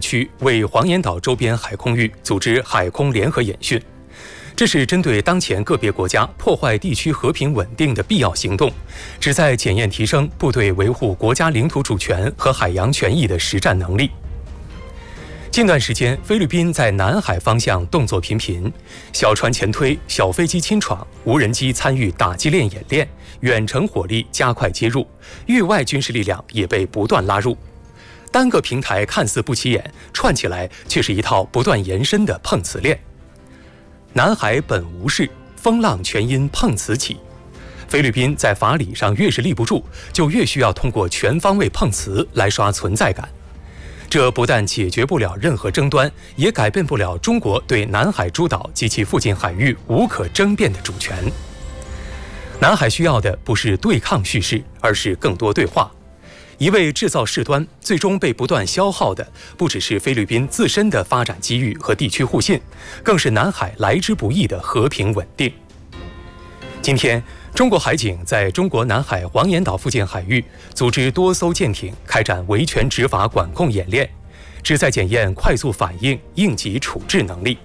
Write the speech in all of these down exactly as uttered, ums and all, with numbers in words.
区为黄岩岛周边海空域组织海空联合演训。这是针对当前个别国家破坏地区和平稳定的必要行动，旨在检验提升部队维护国家领土主权和海洋权益的实战能力。近段时间，菲律宾在南海方向动作频频，小船前推、小飞机侵闯、无人机参与打击链演练，远程火力加快接入，域外军事力量也被不断拉入。单个平台看似不起眼，串起来却是一套不断延伸的碰瓷链。南海本无事，风浪全因碰瓷起。菲律宾在法理上越是立不住，就越需要通过全方位碰瓷来刷存在感。这不但解决不了任何争端，也改变不了中国对南海诸岛及其附近海域无可争辩的主权。南海需要的不是对抗叙事，而是更多对话。一味制造事端，最终被不断消耗的不只是菲律宾自身的发展机遇和地区互信，更是南海来之不易的和平稳定。今天，中国海警在中国南海黄岩岛附近海域组织多艘舰艇开展维权执法管控演练，旨在检验快速反应、应急处置能力。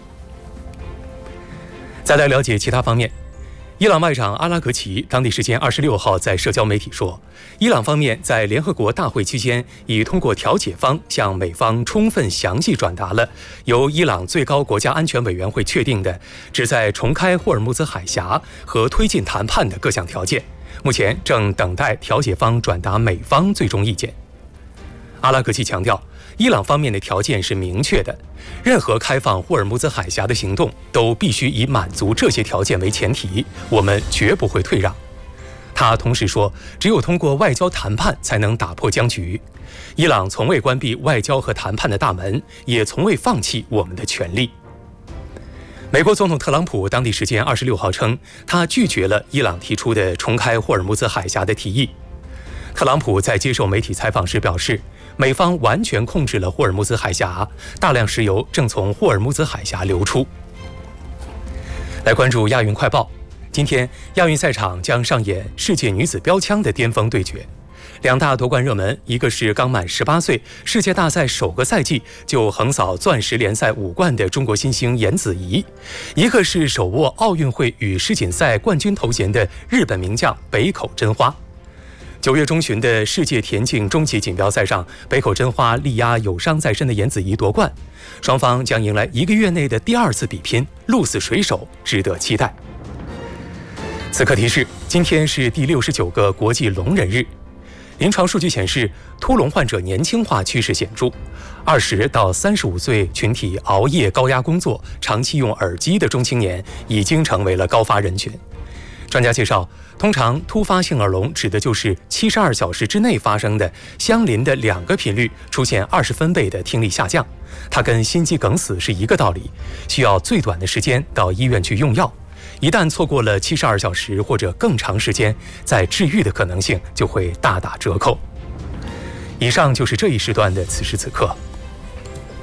再来了解其他方面。伊朗外长阿拉格齐当地时间二十六号在社交媒体说，伊朗方面在联合国大会期间已通过调解方向美方充分详细转达了由伊朗最高国家安全委员会确定的旨在重开霍尔木兹海峡和推进谈判的各项条件，目前正等待调解方转达美方最终意见。阿拉格齐强调，伊朗方面的条件是明确的，任何开放霍尔木兹海峡的行动都必须以满足这些条件为前提，我们绝不会退让。他同时说，只有通过外交谈判才能打破僵局。伊朗从未关闭外交和谈判的大门，也从未放弃我们的权利。美国总统特朗普当地时间二十六号称，他拒绝了伊朗提出的重开霍尔木兹海峡的提议。特朗普在接受媒体采访时表示，美方完全控制了霍尔木兹海峡，大量石油正从霍尔木兹海峡流出。来关注亚运快报，今天亚运赛场将上演世界女子标枪的巅峰对决。两大夺冠热门，一个是刚满十八岁，世界大赛首个赛季就横扫钻石联赛五冠的中国新星颜子怡，一个是手握奥运会与世锦赛冠军头衔的日本名将北口真花。九月中旬的世界田径终极锦标赛上，北口真花力压有伤在身的颜子怡夺冠，双方将迎来一个月内的第二次比拼，鹿死谁手，值得期待。此刻提示：今天是第六十九个国际聋人日。临床数据显示，突聋患者年轻化趋势显著，二十到三十五岁群体熬夜、高压工作、长期用耳机的中青年已经成为了高发人群。专家介绍，通常突发性耳聋指的就是七十二小时之内发生的相邻的两个频率出现二十分贝的听力下降，它跟心肌梗死是一个道理，需要最短的时间到医院去用药。一旦错过了七十二小时或者更长时间，在治愈的可能性就会大打折扣。以上就是这一时段的此时此刻。